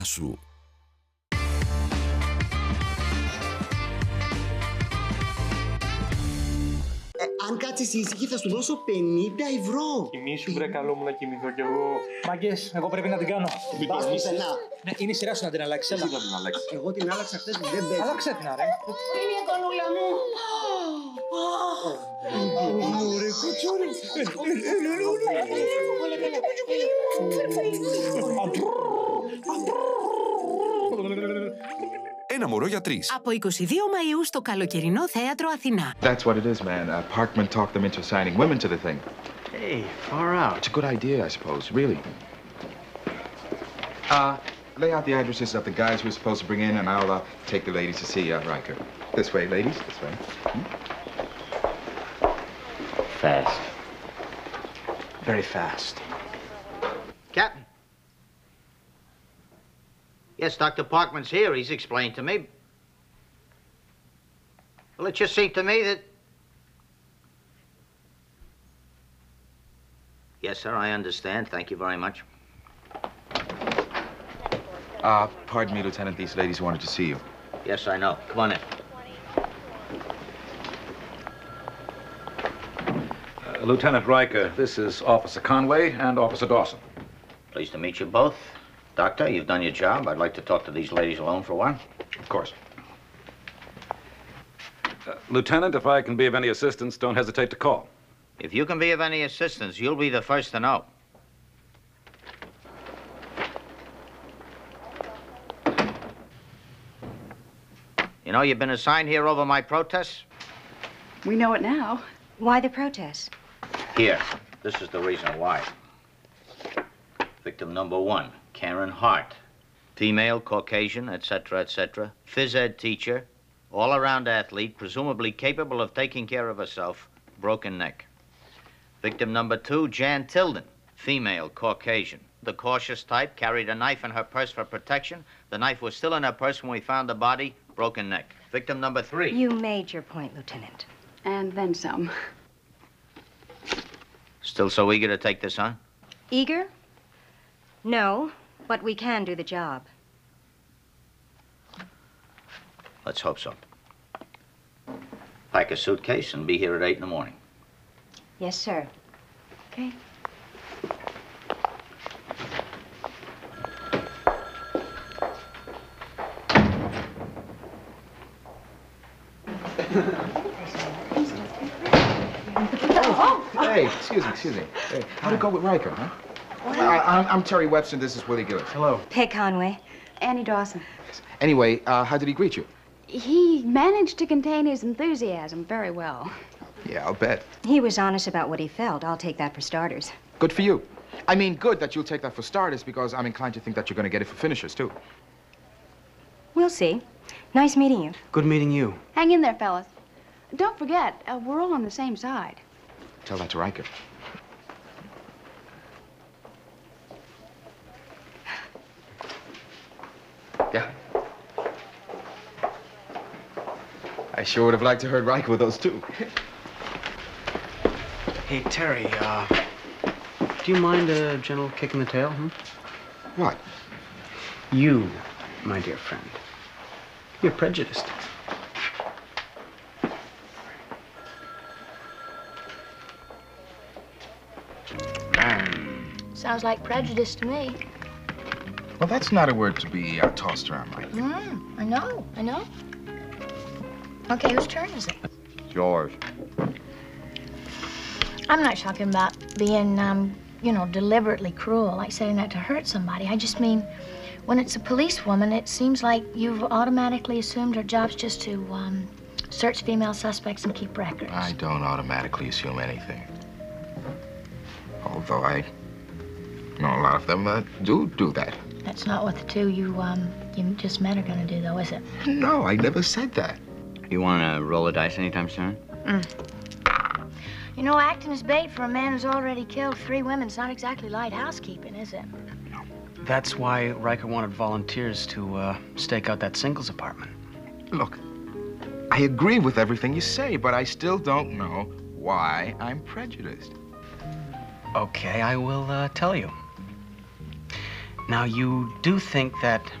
σου. Αν κάτσεις ήσυχη θα σου δώσω 50€. Κοιμήσου βρε καλό μου να κοιμηθώ κι εγώ. Μάγκες, εγώ πρέπει να την κάνω. Πας πουθενά. Ναι, είναι η σειρά σου να την αλλάξεις. Εσύ θα την αλλάξεις. Εγώ την άλλαξα χθες, δεν παίζει. Άλλαξε την, άρε. Είναι η κονούλα μου. Ωραία, κουτσούρι. Ένα μωρό για 3. Από 22 Μαΐου στο καλοκαιρινό θέατρο Αθηνά. That's what it is, man. Parkman talked them into assigning women to the thing. Hey, far out. It's a good idea, I suppose, really. Lay out the addresses of the guys we're supposed to bring in, and I'll take the ladies to see Riker. This way, ladies, this way. Fast. Very fast. Captain. Yes, Dr. Parkman's here. He's explained to me. Well, it just seemed to me that... Yes, sir, I understand. Thank you very much. Pardon me, Lieutenant. These ladies wanted to see you. Yes, I know. Come on in. Lieutenant Riker, this is Officer Conway and Officer Dawson. Pleased to meet you both. Doctor, you've done your job. I'd like to talk to these ladies alone for a while. Of course. Lieutenant, if I can be of any assistance, don't hesitate to call. If you can be of any assistance, you'll be the first to know. You know, you've been assigned here over my protests? We know it now. Why the protests? Here. This is the reason why. Victim number 1, Karen Hart. Female, Caucasian, etc., etc. Phys ed teacher, all-around athlete, presumably capable of taking care of herself, broken neck. Victim number 2, Jan Tilden. Female, Caucasian. The cautious type, carried a knife in her purse for protection. The knife was still in her purse when we found the body, broken neck. Victim number 3. You made your point, Lieutenant. And then some. Still so eager to take this on? Eager? No, but we can do the job. Let's hope so. Pack a suitcase and be here at 8 in the morning. Yes, sir. Okay. Hey, excuse me. Hey, how'd it go with Riker, huh? I'm Terry Webster, and this is Willie Gillis. Hello. Peg Conway. Annie Dawson. Anyway, how did he greet you? He managed to contain his enthusiasm very well. Yeah, I'll bet. He was honest about what he felt. I'll take that for starters. Good for you. I mean, good that you'll take that for starters, because I'm inclined to think that you're going to get it for finishers, too. We'll see. Nice meeting you. Good meeting you. Hang in there, fellas. Don't forget, we're all on the same side. Tell that to Riker. Yeah. I sure would have liked to heard Riker with those two. Hey, Terry, do you mind a gentle kick in the tail, What? You, my dear friend, you're prejudiced. Sounds like prejudice to me. Well, that's not a word to be tossed around like that. I know. Okay, whose turn is it? It's yours. I'm not talking about being, deliberately cruel, like setting out to hurt somebody. I just mean, when it's a policewoman, it seems like you've automatically assumed her job's just to, search female suspects and keep records. I don't automatically assume anything. Although I know a lot of them do that. That's not what the two you just met are gonna do, though, is it? No, I never said that. You want to roll the dice anytime soon? You know, acting as bait for a man who's already killed 3 women is not exactly light housekeeping, is it? That's why Riker wanted volunteers to stake out that singles apartment. Look, I agree with everything you say, but I still don't know why I'm prejudiced. Okay, I will tell you. Now, you do think that